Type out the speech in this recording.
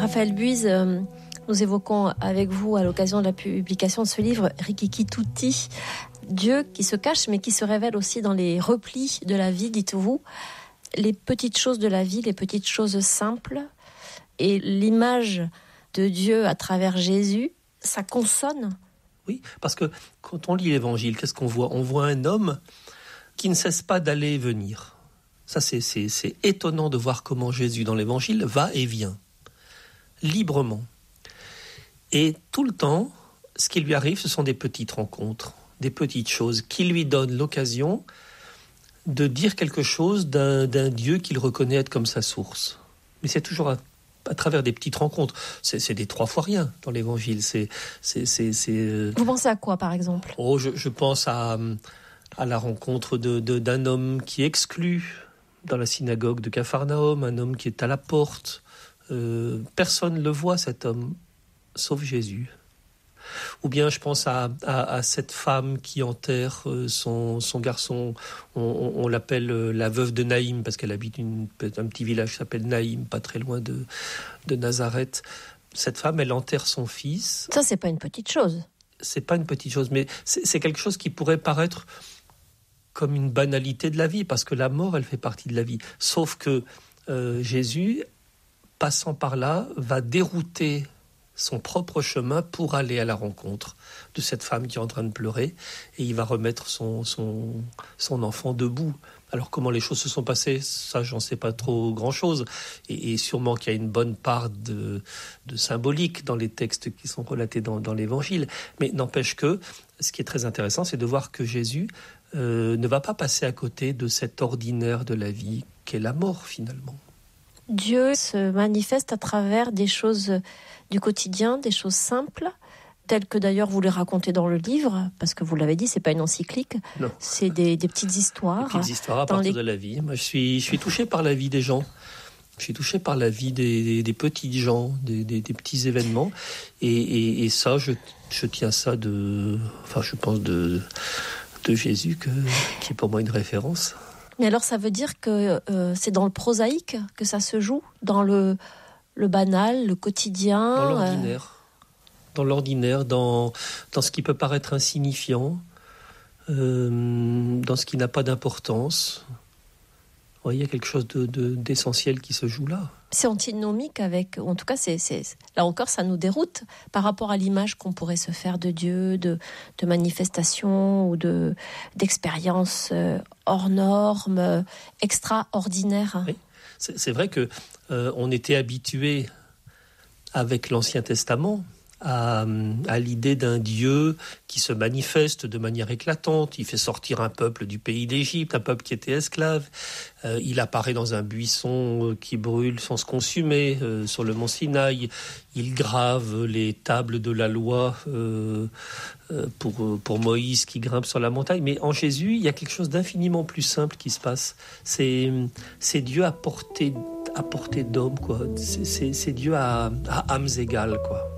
Raphaël Buise, nous évoquons avec vous à l'occasion de la publication de ce livre Rikiki Tutti, Dieu qui se cache mais qui se révèle aussi dans les replis de la vie, dites-vous, les petites choses de la vie, les petites choses simples, et l'image de Dieu à travers Jésus, ça consonne. Oui, parce que quand on lit l'Évangile, qu'est-ce qu'on voit ? On voit un homme qui ne cesse pas d'aller et venir. Ça, c'est étonnant de voir comment Jésus, dans l'Évangile, va et vient, librement. Et tout le temps, ce qui lui arrive, ce sont des petites rencontres, des petites choses qui lui donnent l'occasion de dire quelque chose d'un Dieu qu'il reconnaît être comme sa source. Mais c'est toujours à travers des petites rencontres. C'est des 3 fois rien dans l'Évangile. Vous pensez à quoi, par exemple ? Je pense à la rencontre d'un homme qui est exclu dans la synagogue de Capharnaüm, un homme qui est à la porte. Personne ne le voit, cet homme, sauf Jésus. Ou bien je pense à cette femme qui enterre son garçon, on l'appelle la veuve de Naïm, parce qu'elle habite un petit village qui s'appelle Naïm, pas très loin de Nazareth. Cette femme, elle enterre son fils. Ça, c'est pas une petite chose. C'est pas une petite chose, mais c'est quelque chose qui pourrait paraître comme une banalité de la vie, parce que la mort, elle fait partie de la vie. Sauf que Jésus, passant par là, va dérouter son propre chemin pour aller à la rencontre de cette femme qui est en train de pleurer, et il va remettre son enfant debout. Alors comment les choses se sont passées, ça j'en sais pas trop grand-chose, et sûrement qu'il y a une bonne part de symbolique dans les textes qui sont relatés dans l'Évangile, mais n'empêche que ce qui est très intéressant, c'est de voir que Jésus ne va pas passer à côté de cet ordinaire de la vie qu'est la mort finalement. Dieu se manifeste à travers des choses du quotidien, des choses simples, telles que d'ailleurs vous les racontez dans le livre, parce que vous l'avez dit, c'est pas une encyclique, non. C'est des petites histoires. Des petites histoires à partir de la vie. Moi, je suis touché par la vie des gens. Je suis touché par la vie des petits gens, des petits événements, et ça, je tiens ça je pense de Jésus, qui est pour moi une référence. Mais alors ça veut dire que c'est dans le prosaïque que ça se joue, dans le banal, le quotidien, dans l'ordinaire, dans ce qui peut paraître insignifiant, dans ce qui n'a pas d'importance. Il y a quelque chose d'essentiel qui se joue là. C'est antinomique avec, en tout cas, là encore, ça nous déroute par rapport à l'image qu'on pourrait se faire de Dieu, de manifestations ou d'expériences hors normes, extraordinaires. Oui. C'est vrai que on était habitué avec l'Ancien Testament à l'idée d'un Dieu qui se manifeste de manière éclatante. Il fait sortir un peuple du pays d'Égypte, un peuple qui était esclave. Il apparaît dans un buisson qui brûle sans se consumer, sur le mont Sinaï. Il grave les tables de la loi pour Moïse qui grimpe sur la montagne. Mais en Jésus, il y a quelque chose d'infiniment plus simple qui se passe. C'est Dieu à portée d'homme, quoi. C'est Dieu à âmes égales, quoi.